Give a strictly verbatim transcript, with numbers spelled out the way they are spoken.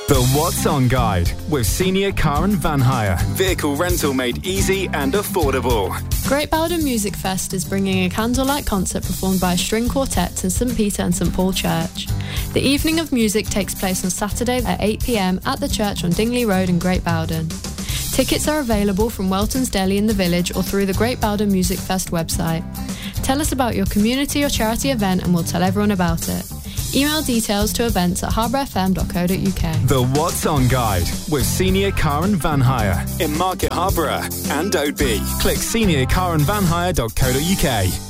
The What's On Guide with Senior Car and Van Hire. Vehicle rental made easy and affordable. Great Bowden Music Fest is bringing a candlelight concert performed by a string quartet to St Peter and St Paul Church. The evening of music takes place on Saturday at eight p m at the church on Dingley Road in Great Bowden. Tickets are available from Welton's Deli in the village or through the Great Bowden Music Fest website. Tell us about your community or charity event and we'll tell everyone about it. Email details to events at harbour f m dot co dot u k. The What's On Guide with Senior Car and Van Hire in Market Harborough and Oadby. Click senior car and van hire dot co dot u k.